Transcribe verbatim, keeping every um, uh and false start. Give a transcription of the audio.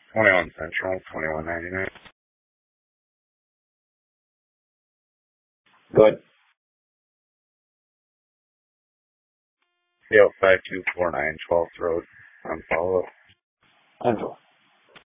twenty-one Central, twenty-one ninety-nine. Good. Yep, five two four nine, twelfth Road, on follow-up. Central.